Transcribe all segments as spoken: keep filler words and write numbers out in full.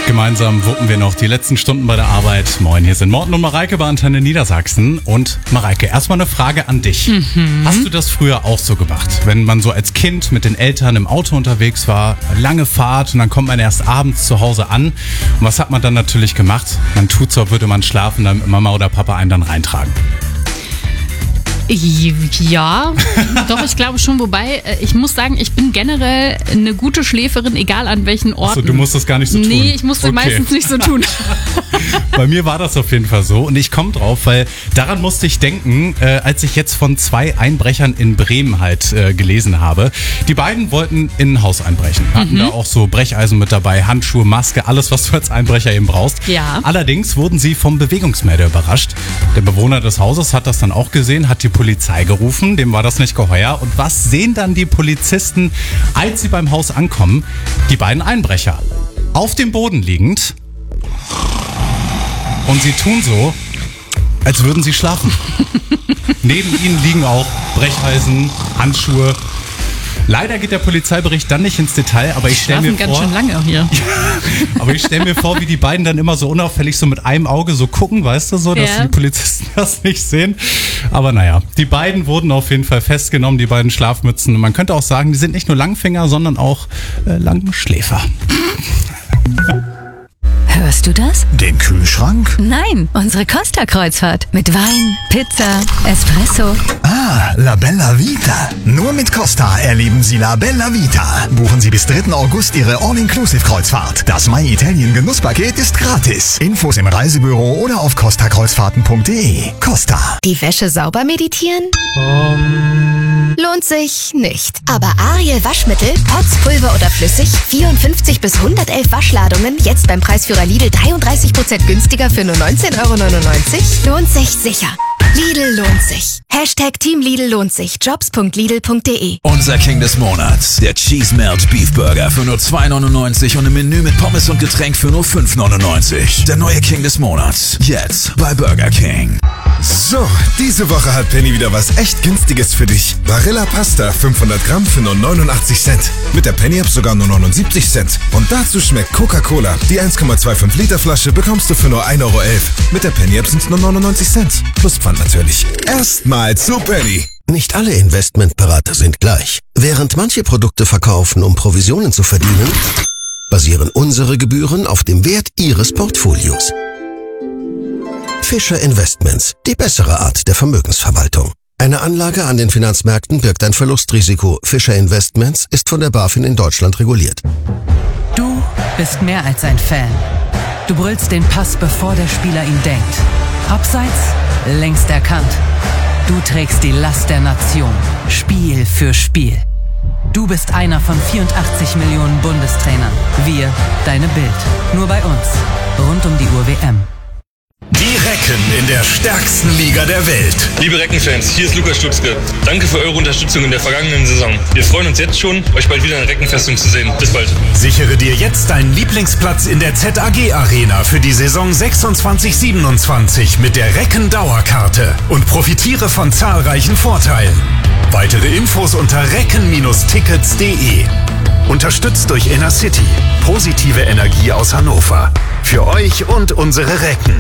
Gemeinsam wuppen wir noch die letzten Stunden bei der Arbeit. Moin, hier sind Morten und Mareike bei Antenne Niedersachsen. Und Mareike, erstmal eine Frage an dich. Mhm. Hast du das früher auch so gemacht? Wenn man so als Kind mit den Eltern im Auto unterwegs war, lange Fahrt und dann kommt man erst abends zu Hause an. Und was hat man dann natürlich gemacht? Man tut so, würde man schlafen, damit Mama oder Papa einen dann reintragen. Ja, doch, ich glaube schon. Wobei, ich muss sagen, ich bin generell eine gute Schläferin, egal an welchen Orten. Achso, du musst das gar nicht so tun? Nee, ich musste okay. meistens nicht so tun. Bei mir war das auf jeden Fall so und ich komme drauf, weil daran musste ich denken, äh, als ich jetzt von zwei Einbrechern in Bremen halt äh, gelesen habe. Die beiden wollten in ein Haus einbrechen, hatten mhm. da auch so Brecheisen mit dabei, Handschuhe, Maske, alles, was du als Einbrecher eben brauchst. Ja. Allerdings wurden sie vom Bewegungsmelder überrascht. Der Bewohner des Hauses hat das dann auch gesehen, hat die Polizei gerufen, dem war das nicht geheuer. Und was sehen dann die Polizisten, als sie beim Haus ankommen? Die beiden Einbrecher. Auf dem Boden liegend. Und sie tun so, als würden sie schlafen. Neben ihnen liegen auch Brecheisen, Handschuhe. Leider geht der Polizeibericht dann nicht ins Detail, aber ich stelle mir ganz vor, schön lange hier. aber ich stelle mir vor, wie die beiden dann immer so unauffällig so mit einem Auge so gucken, weißt du so, dass ja. die Polizisten das nicht sehen. Aber naja, die beiden wurden auf jeden Fall festgenommen, die beiden Schlafmützen. Und man könnte auch sagen, die sind nicht nur Langfinger, sondern auch äh, Langschläfer. Hörst du das? Den Kühlschrank? Nein, unsere Costa-Kreuzfahrt. Mit Wein, Pizza, Espresso. Ah, La Bella Vita. Nur mit Costa erleben Sie La Bella Vita. Buchen Sie bis dritten August Ihre All-Inclusive-Kreuzfahrt. Das My Italien Genusspaket ist gratis. Infos im Reisebüro oder auf costa kreuzfahrten punkt de. Costa. Die Wäsche sauber meditieren? Um. Lohnt sich nicht. Aber Ariel Waschmittel, Potts, Pulver oder flüssig, vierundfünfzig bis hundertelf Waschladungen, jetzt beim Preisführer Lidl dreiunddreißig Prozent günstiger für nur neunzehn Euro neunundneunzig? Lohnt sich sicher. Lidl lohnt sich. Hashtag Team Lidl lohnt sich. jobs punkt lidl punkt de. Unser King des Monats. Der Cheese Melt Beef Burger für nur zwei neunundneunzig und ein Menü mit Pommes und Getränk für nur fünf neunundneunzig. Der neue King des Monats. Jetzt bei Burger King. So, diese Woche hat Penny wieder was echt Günstiges für dich. Barilla Pasta fünfhundert Gramm für nur neunundachtzig Cent. Mit der Penny App sogar nur neunundsiebzig Cent. Und dazu schmeckt Coca-Cola. Die eins Komma fünfundzwanzig Liter Flasche bekommst du für nur ein Euro elf. Mit der Penny App sind es nur neunundneunzig Cent. Plus Pfand natürlich. Erstmal zu Penny. Nicht alle Investmentberater sind gleich. Während manche Produkte verkaufen, um Provisionen zu verdienen, basieren unsere Gebühren auf dem Wert Ihres Portfolios. Fischer Investments, die bessere Art der Vermögensverwaltung. Eine Anlage an den Finanzmärkten birgt ein Verlustrisiko. Fischer Investments ist von der BaFin in Deutschland reguliert. Du bist mehr als ein Fan. Du brüllst den Pass, bevor der Spieler ihn denkt. Abseits, längst erkannt. Du trägst die Last der Nation, Spiel für Spiel. Du bist einer von vierundachtzig Millionen Bundestrainern. Wir, deine Bild. Nur bei uns. Rund um die Uhr W M. Die Recken in der stärksten Liga der Welt. Liebe Reckenfans, hier ist Lukas Stutzke. Danke für eure Unterstützung in der vergangenen Saison. Wir freuen uns jetzt schon, euch bald wieder in der Reckenfestung zu sehen. Bis bald. Sichere dir jetzt deinen Lieblingsplatz in der Z A G Arena für die Saison sechsundzwanzig siebenundzwanzig mit der Recken-Dauerkarte und profitiere von zahlreichen Vorteilen. Weitere Infos unter recken Tickets punkt de. Unterstützt durch Inner-City. Positive Energie aus Hannover. Für euch und unsere Recken.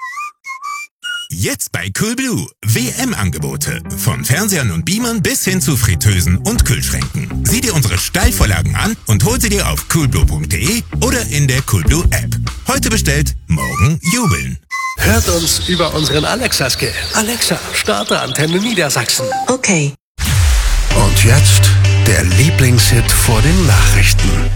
Jetzt bei Coolblue. W M-Angebote. Von Fernsehern und Beamern bis hin zu Fritteusen und Kühlschränken. Sieh dir unsere Steilvorlagen an und hol sie dir auf coolblue punkt de oder in der Coolblue App. Heute bestellt, morgen jubeln. Hört uns über unseren Alexa-Skill. Alexa, starte Antenne Niedersachsen. Okay. Und jetzt der Lieblingshit vor den Nachrichten.